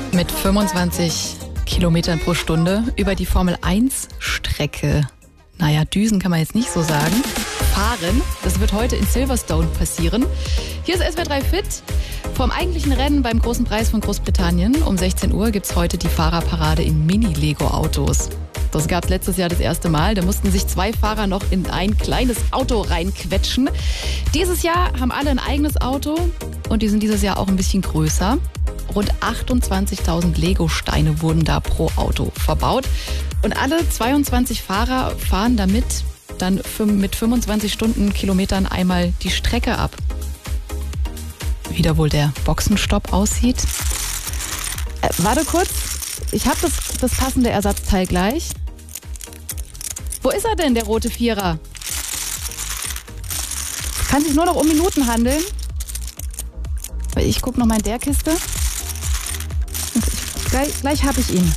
Mit 25 Kilometern pro Stunde über die Formel-1-Strecke. Naja, düsen kann man jetzt nicht so sagen. Fahren, das wird heute in Silverstone passieren. Hier ist SWR 3 Fit. Vom eigentlichen Rennen beim Großen Preis von Großbritannien um 16 Uhr gibt es heute die Fahrerparade in Mini-Lego-Autos. Das gab es letztes Jahr das erste Mal. Da mussten sich 2 Fahrer noch in ein kleines Auto reinquetschen. Dieses Jahr haben alle ein eigenes Auto und die sind dieses Jahr auch ein bisschen größer. Rund 28.000 Lego-Steine wurden da pro Auto verbaut. Und alle 22 Fahrer fahren damit dann mit 25 Stundenkilometern einmal die Strecke ab. Wie da wohl der Boxenstopp aussieht. Warte kurz, ich habe das passende Ersatzteil gleich. Wo ist er denn, der rote Vierer? Kann sich nur noch um Minuten handeln. Ich gucke noch mal in der Kiste. Gleich habe ich ihn.